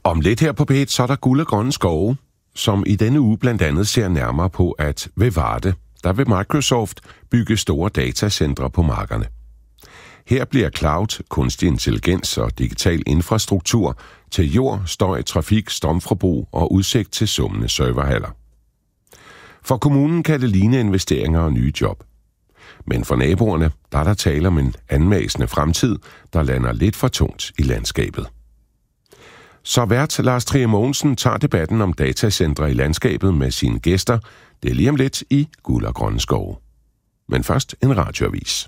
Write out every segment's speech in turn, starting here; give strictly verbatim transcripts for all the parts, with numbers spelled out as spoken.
Om lidt her på P et, så er der guld og grønne skove, som i denne uge blandt andet ser nærmere på, at ved Varde, der vil Microsoft bygge store datacentre på markerne. Her bliver cloud, kunstig intelligens og digital infrastruktur til jord, støj, trafik, strømforbrug og udsigt til summende serverhaller. For kommunen kan det ligne investeringer og nye job. Men for naboerne, der er der tale om en anmæsende fremtid, der lander lidt for tungt i landskabet. Så vært Lars Trier Mogensen tager debatten om datacentre i landskabet med sine gæster. Det er lige om lidt i Guld og Grønne Skove. Men først en radioavis.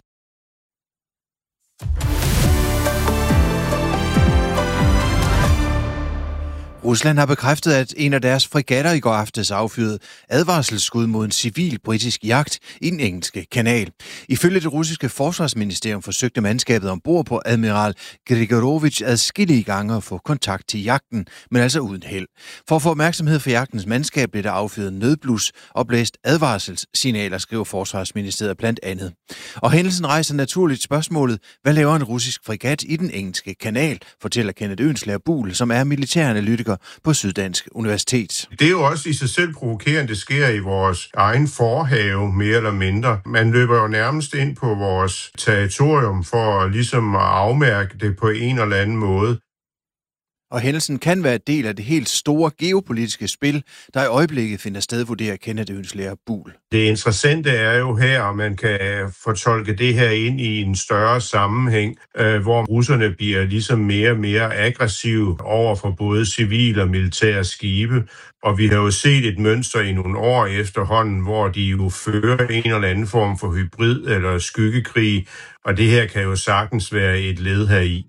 Rusland har bekræftet, at en af deres fregatter i går aftes affyrede advarselsskud mod en civil britisk jagt i den engelske kanal. Ifølge det russiske forsvarsministerium forsøgte mandskabet ombord på admiral Grigorovich adskillige gange at få kontakt til jagten, men altså uden held. For at få opmærksomhed for jagtens mandskab blev der affyret nødblus og blæst advarselssignaler, skriver forsvarsministeriet blandt andet. Og hændelsen rejser naturligt spørgsmålet, hvad laver en russisk fregat i den engelske kanal, fortæller Kenneth Øenslager Buhl, som er militæranalytiker på Syddansk Universitet. Det er jo også i sig selv provokerende, det sker i vores egen forhave, mere eller mindre. Man løber jo nærmest ind på vores territorium for ligesom at afmærke det på en eller anden måde. Og hændelsen kan være et del af det helt store geopolitiske spil, der i øjeblikket finder sted, vurderer Kenneth Øenslager Buhl. Det interessante er jo her, at man kan fortolke det her ind i en større sammenhæng, øh, hvor russerne bliver ligesom mere og mere aggressive over for både civile og militære skibe. Og vi har jo set et mønster i nogle år efterhånden, hvor de jo fører en eller anden form for hybrid eller skyggekrig, og det her kan jo sagtens være et led heri.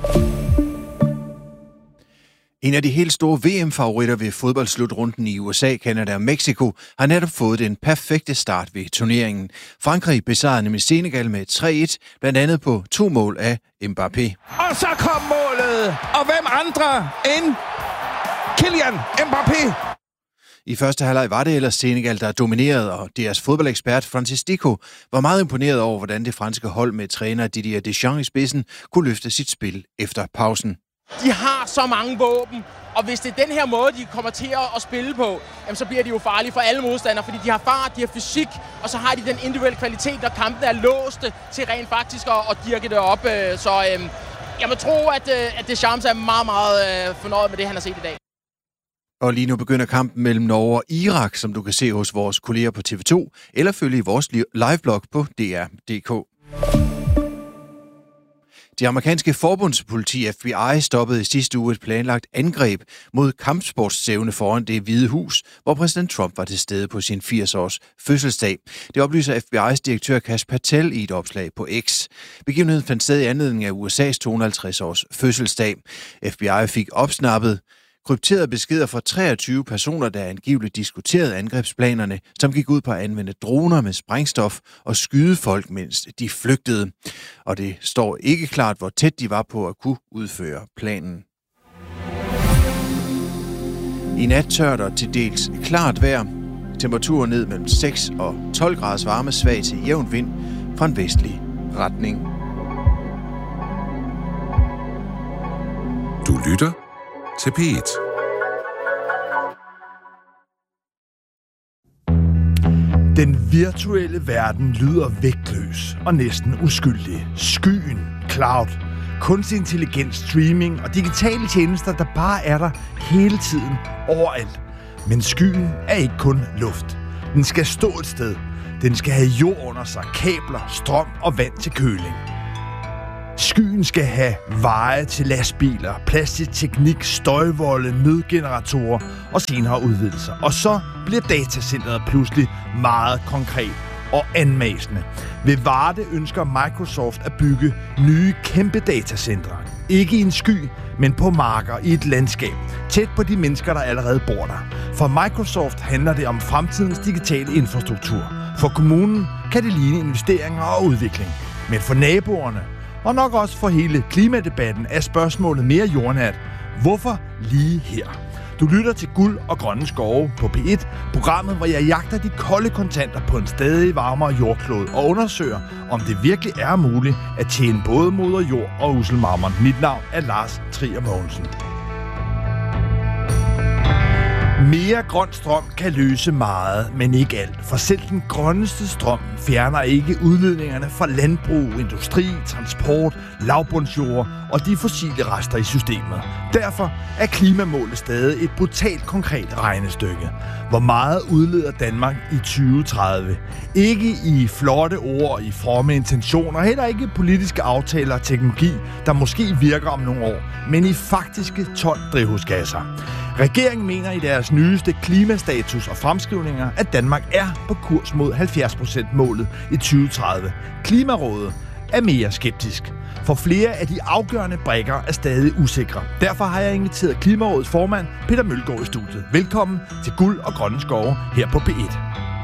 En af de helt store V M-favoritter ved fodboldsslutrunden i U S A, Canada og Mexico har netop fået den perfekte start ved turneringen. Frankrig besejrede nemlig Senegal med tre et, blandt andet på to mål af Mbappé. Og så kom målet, og hvem andre end Kylian Mbappé? I første halvleg var det ellers Senegal, der dominerede, og deres fodboldekspert Francis Dico var meget imponeret over, hvordan det franske hold med træner Didier Deschamps i spidsen kunne løfte sit spil efter pausen. De har så mange våben, og hvis det er den her måde, de kommer til at spille på, jamen, så bliver de jo farlige for alle modstandere, fordi de har fart, de har fysik, og så har de den individuelle kvalitet, der kampen er låste til rent faktisk at, at dirke det op. Så øhm, jeg må tro, at, at Deschamps er meget, meget fornøjet med det, han har set i dag. Og lige nu begynder kampen mellem Norge og Irak, som du kan se hos vores kolleger på T V to, eller følge i vores liveblog på D R punktum D K. Det amerikanske forbundspoliti F B I stoppede i sidste uge et planlagt angreb mod kampsportsstævne foran Det Hvide Hus, hvor præsident Trump var til stede på sin firs-års fødselsdag. Det oplyser F B I's direktør Kash Patel i et opslag på X. Begivenheden fandt sted i anledning af U S A's to hundrede og halvtreds års fødselsdag. F B I fik opsnappet krypterede beskeder fra treogtyve personer, der angiveligt diskuterede angrebsplanerne, som gik ud på at anvende droner med sprængstof og skyde folk, mens de flygtede. Og det står ikke klart, hvor tæt de var på at kunne udføre planen. I nat tørt og til dels klart vejr. Temperaturer ned mellem seks og tolv graders varme, svag til jævn vind fra en vestlig retning. Du lytter til P et. Den virtuelle verden lyder vægtløs og næsten uskyldig. Skyen, cloud, kunstig intelligens, streaming og digitale tjenester, der bare er der hele tiden, overalt. Men skyen er ikke kun luft. Den skal stå et sted. Den skal have jord under sig, kabler, strøm og vand til køling. Skyen skal have veje til lastbiler, plads til teknik, støjvolde, nødgeneratorer og senere udvidelser. Og så bliver datacentret pludselig meget konkret og anmasende. Ved Varde ønsker Microsoft at bygge nye kæmpe datacentre. Ikke i en sky, men på marker i et landskab, tæt på de mennesker, der allerede bor der. For Microsoft handler det om fremtidens digitale infrastruktur. For kommunen kan det ligne investeringer og udvikling. Men for naboerne, og nok også for hele klimadebatten, er spørgsmålet mere jordnært. Hvorfor lige her? Du lytter til Guld og Grønne Skove på P et, programmet, hvor jeg jagter de kolde kontanter på en stadig varmere jordklode og undersøger, om det virkelig er muligt at tjene både moder jord og usselmarmor. Mit navn er Lars Trier Mogensen. Mere grøn strøm kan løse meget, men ikke alt. For selv den grønneste strøm fjerner ikke udledningerne fra landbrug, industri, transport, lavbundsjord og de fossile rester i systemet. Derfor er klimamålet stadig et brutalt konkret regnestykke. Hvor meget udleder Danmark i tyve tredive? Ikke i flotte ord, i fromme intentioner, heller ikke politiske aftaler og teknologi, der måske virker om nogle år, men i faktiske ton drivhusgasser. Regeringen mener i deres nyeste klimastatus og fremskrivninger, at Danmark er på kurs mod halvfjerds procent målet i tyve tredive. Klimarådet er mere skeptisk, for flere af de afgørende brikker er stadig usikre. Derfor har jeg inviteret Klimarådets formand Peter Mølgaard i studiet. Velkommen til Guld og Grønne Skove her på P et.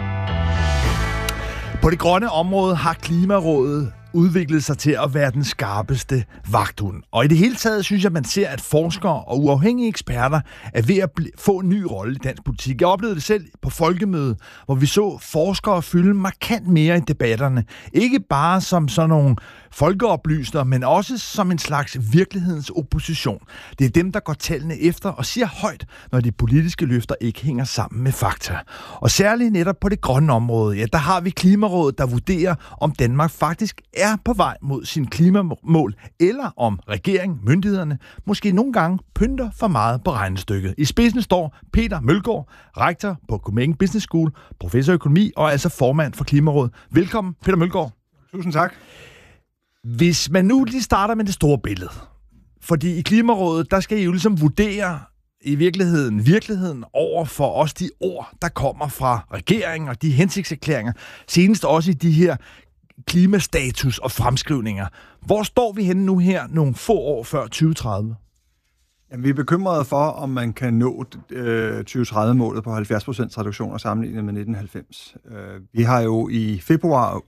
På det grønne område har Klimarådet udviklet sig til at være den skarpeste vagthund. Og i det hele taget synes jeg, man ser, at forskere og uafhængige eksperter er ved at få en ny rolle i dansk politik. Jeg oplevede det selv på folkemødet, hvor vi så forskere fylde markant mere i debatterne. Ikke bare som sådan nogle folkeoplysere, men også som en slags virkelighedens opposition. Det er dem, der går tallene efter og siger højt, når de politiske løfter ikke hænger sammen med fakta. Og særligt netop på det grønne område, ja, der har vi Klimarådet, der vurderer, om Danmark faktisk er på vej mod sin klimamål, eller om regeringen, myndighederne, måske nogle gange pynter for meget på regnestykket. I spidsen står Peter Mølgaard, rektor på Copenhagen Business School, professor i økonomi og altså formand for Klimarådet. Velkommen, Peter Mølgaard. Tusind tak. Hvis man nu lige starter med det store billede, fordi i Klimarådet, der skal I jo ligesom vurdere i virkeligheden, virkeligheden over for os de ord, der kommer fra regeringen og de hensigtserklæringer, senest også i de her klimastatus og fremskrivninger. Hvor står vi henne nu her nogle få år før tyve tredive? Jamen, vi er bekymrede for, om man kan nå øh, tyve tredive-målet på halvfjerds procent reduktioner sammenlignet med nitten halvfems. Øh, vi har jo i februar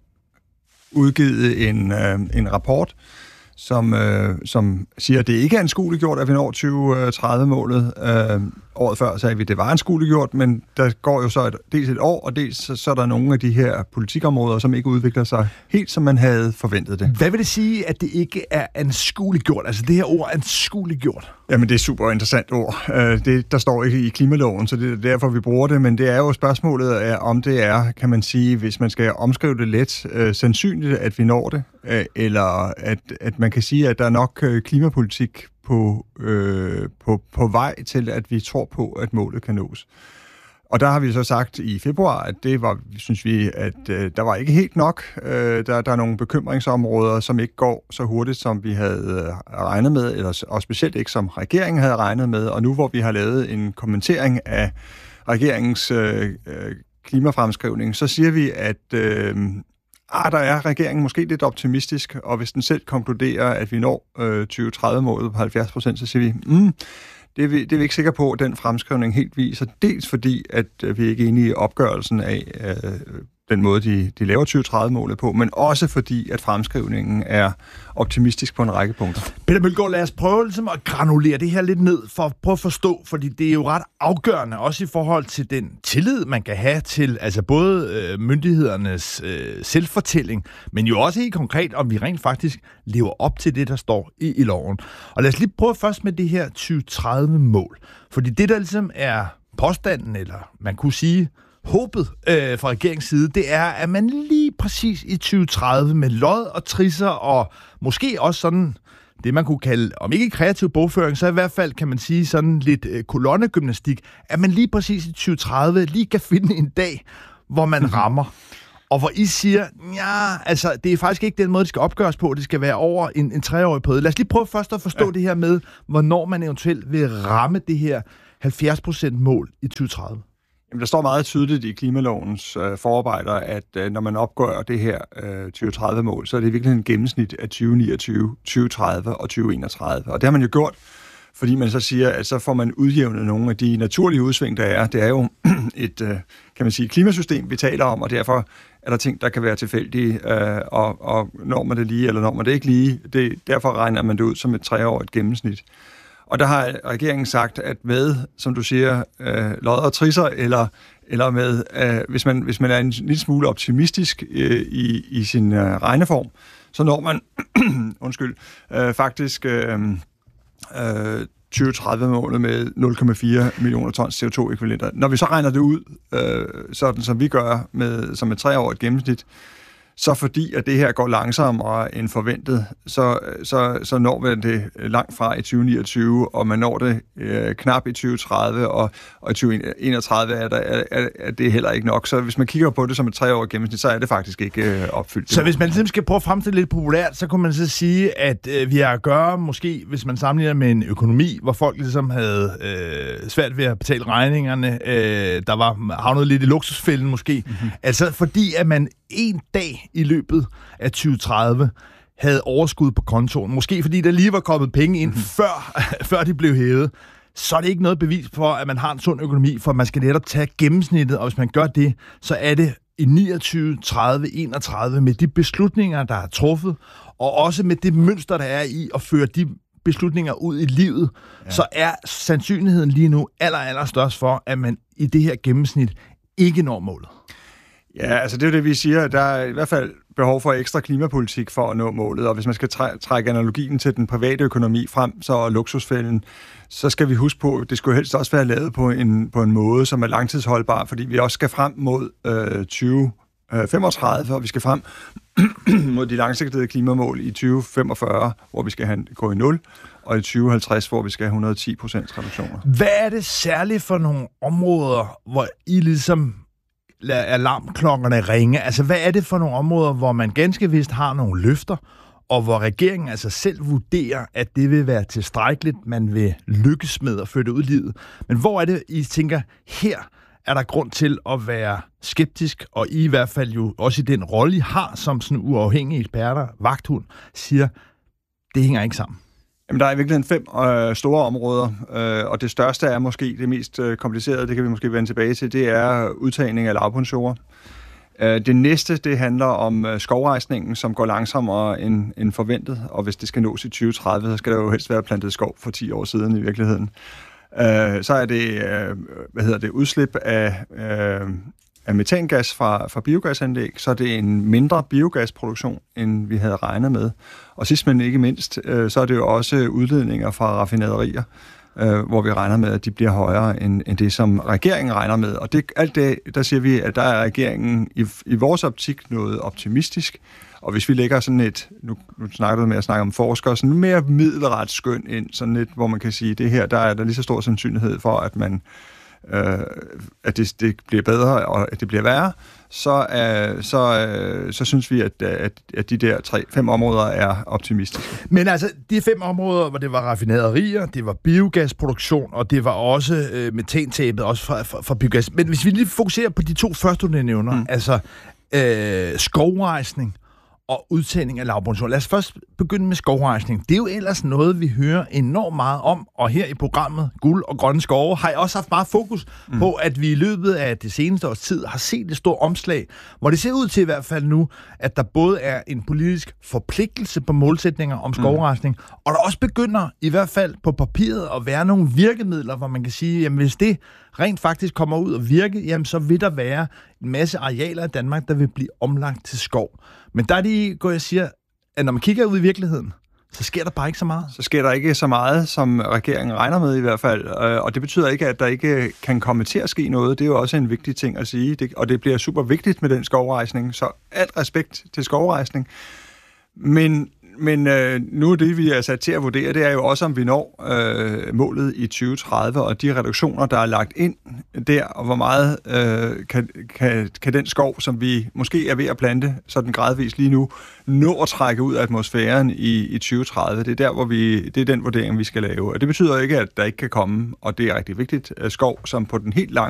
udgivet en, øh, en rapport, som, øh, som siger, at det ikke er anskueliggjort, at vi når tyve tredive-målet. Øh, året før sagde vi, at det var anskueliggjort, men der går jo så et, dels et år, og dels så, så er der nogle af de her politikområder, som ikke udvikler sig helt, som man havde forventet det. Hvad vil det sige, at det ikke er anskueliggjort? Altså det her ord anskueliggjort? Jamen, det er et super interessant ord. Det, der står ikke i klimaloven, så det er derfor, vi bruger det, men det er jo spørgsmålet af, om det er, kan man sige, hvis man skal omskrive det let, øh, sandsynligt, at vi når det, øh, eller at, at man kan sige, at der er nok øh, klimapolitik på, øh, på, på vej til, at vi tror på, at målet kan nås. Og der har vi så sagt i februar, at det var, synes vi, at øh, der var ikke helt nok. Øh, der, der er nogle bekymringsområder, som ikke går så hurtigt, som vi havde øh, regnet med, eller, og specielt ikke som regeringen havde regnet med. Og nu hvor vi har lavet en kommentering af regeringens øh, klimafremskrivning, så siger vi, at øh, ah, der er regeringen måske lidt optimistisk, og hvis den selv konkluderer, at vi når øh, tyve tredive-målet på halvfjerds procent, så siger vi, mm, Det er, vi, det er vi ikke sikre på, at den fremskrivning helt viser. Dels fordi, at vi ikke er enige i opgørelsen af øh, den måde, de, de laver tyve tredive-målet på, men også fordi, at fremskrivningen er optimistisk på en række punkter. Peter Mølgaard, lad os prøve ligesom at granulere det her lidt ned, for at prøve at forstå, fordi det er jo ret afgørende, også i forhold til den tillid, man kan have til altså både øh, myndighedernes øh, selvfortælling, men jo også helt konkret, om vi rent faktisk lever op til det, der står i, i loven. Og lad os lige prøve først med det her tyve tredive-mål, fordi det, der ligesom er påstanden, eller man kunne sige håbet øh, fra regeringens side, det er, at man lige præcis i tyve tredive med lod og trisser og måske også sådan det, man kunne kalde, om ikke kreativ bogføring, så i hvert fald kan man sige sådan lidt øh, kolonnegymnastik, at man lige præcis i tyve tredive lige kan finde en dag, hvor man rammer. Og hvor I siger, ja, altså, det er faktisk ikke den måde, det skal opgøres på. Det skal være over en, en treårig periode. Lad os lige prøve først at forstå ja. det her med, hvornår man eventuelt vil ramme det her halvfjerds procent mål i tyve tredive. Jamen, der står meget tydeligt i klimalovens øh, forarbejder, at øh, når man opgør det her øh, tyve tredive-mål, så er det virkelig en gennemsnit af tyve niogtyve, tyve tredive og tyve enogtredive. Og det har man jo gjort, fordi man så siger, at så får man udjævnet nogle af de naturlige udsving, der er. Det er jo et, øh, kan man sige, klimasystem, vi taler om, og derfor er der ting, der kan være tilfældige, øh, og, og når man det lige, eller når man det ikke lige, det, derfor regner man det ud som et treårigt gennemsnit. Og der har regeringen sagt, at med, som du siger, øh, lod og trisser, eller, eller med, øh, hvis, man, hvis man er en lille smule optimistisk øh, i, i sin øh, regneform, så når man undskyld, øh, faktisk øh, øh, tyve tredive-målet med nul komma fire millioner tons C O to ekvivalenter. Når vi så regner det ud, øh, sådan som vi gør, med, som et treårigt gennemsnit, så fordi at det her går langsommere end forventet, så, så, så når vi det langt fra i tyve niogtyve, og man når det øh, knap i tyve tredive, og, og i tyve enogtredive er, der, er, er, er det heller ikke nok. Så hvis man kigger på det som et treårigt gennemsnit, så er det faktisk ikke øh, opfyldt. Så hvis man ligesom skal prøve at fremstille lidt populært, så kunne man så sige, at øh, vi har at gøre, måske hvis man sammenligner med en økonomi, hvor folk ligesom havde øh, svært ved at betale regningerne, øh, der var havnet lidt i luksusfælden måske, mm-hmm. altså fordi at man en dag i løbet af tyve tredive havde overskud på kontoen. Måske fordi der lige var kommet penge ind, mm-hmm. før, før de blev hævet. Så er det ikke noget bevis for, at man har en sund økonomi, for man skal netop tage gennemsnittet, og hvis man gør det, så er det i niogtyve, tredive, enogtredive med de beslutninger, der er truffet, og også med det mønster, der er i at føre de beslutninger ud i livet, ja. Så er sandsynligheden lige nu aller, aller størst for, at man i det her gennemsnit ikke når målet. Ja, altså det er jo det, vi siger. Der er i hvert fald behov for ekstra klimapolitik for at nå målet, og hvis man skal træ- trække analogien til den private økonomi frem, så luksusfælden, så skal vi huske på, at det skulle helst også være lavet på en, på en måde, som er langtidsholdbar, fordi vi også skal frem mod øh, tyve femogtredive, og vi skal frem mod de langsigtede klimamål i tyve femogfyrre, hvor vi skal have, gå i nul, og i tyve halvtreds, hvor vi skal have et hundrede og ti procent reduktioner. Hvad er det særligt for nogle områder, hvor I ligesom lader alarmklokkerne ringe? Altså, hvad er det for nogle områder, hvor man ganske vist har nogle løfter, og hvor regeringen altså selv vurderer, at det vil være tilstrækkeligt, man vil lykkes med at føre det ud i livet? Men hvor er det, I tænker, her er der grund til at være skeptisk, og I i hvert fald jo også i den rolle, I har som sådan uafhængige eksperter, vagthund, siger, det hænger ikke sammen? Jamen, der er i virkeligheden fem øh, store områder, øh, og det største er måske det mest øh, komplicerede, det kan vi måske vende tilbage til, det er udtagning af lavbundsjord. Øh, det næste, det handler om øh, skovrejsningen, som går langsommere end, end forventet, og hvis det skal nås i tyve tredive, så skal der jo helst være plantet skov for ti år siden i virkeligheden. Øh, så er det, øh, hvad hedder det, udslip af, øh, af metangas fra, fra biogasanlæg, så er det en mindre biogasproduktion, end vi havde regnet med. Og sidst men ikke mindst, øh, så er det jo også udledninger fra raffinaderier, øh, hvor vi regner med, at de bliver højere end, end det, som regeringen regner med. Og det, alt det, der siger vi, at der er regeringen i, i vores optik noget optimistisk. Og hvis vi lægger sådan et, nu, nu snakker du med at snakke om forskere, sådan mere middelret skøn ind, sådan lidt, hvor man kan sige, det her, der er der lige så stor sandsynlighed for, at man øh, at det, det bliver bedre, og at det bliver værre, så, øh, så, øh, så synes vi, at, at, at de der tre, fem områder er optimistiske. Men altså, de fem områder, hvor det var raffinaderier, det var biogasproduktion, og det var også øh, metantabet, også fra, fra, fra biogas. Men hvis vi lige fokuserer på de to første, du nævner, mm. altså øh, skovrejsning og udtagning af lavbundsjord. Lad os først begynde med skovrejsning. Det er jo ellers noget, vi hører enormt meget om, og her i programmet Guld og Grønne Skove har jeg også haft meget fokus mm. på, at vi i løbet af det seneste års tid har set et stort omslag, hvor det ser ud til i hvert fald nu, at der både er en politisk forpligtelse på målsætninger om skovrejsning, mm. og der også begynder i hvert fald på papiret at være nogle virkemidler, hvor man kan sige, jamen hvis det rent faktisk kommer ud og virke, jamen så vil der være en masse arealer i Danmark, der vil blive omlagt til skov. Men der er det, går jeg siger, at når man kigger ud i virkeligheden, så sker der bare ikke så meget. Så sker der ikke så meget, som regeringen regner med i hvert fald. Og det betyder ikke, at der ikke kan komme til at ske noget. Det er jo også en vigtig ting at sige. Og det bliver super vigtigt med den skovrejsning. Så alt respekt til skovrejsning. Men Men øh, nu det, vi er sat til at vurdere, det er jo også, om vi når øh, målet i tyve tredive, og de reduktioner, der er lagt ind der, og hvor meget øh, kan, kan, kan den skov, som vi måske er ved at plante, sådan gradvist lige nu, nå at trække ud af atmosfæren i, i tyve tredive. Det er der, hvor vi, det er den vurdering, vi skal lave. Og det betyder ikke, at der ikke kan komme, og det er rigtig vigtigt, skov, som på den helt lange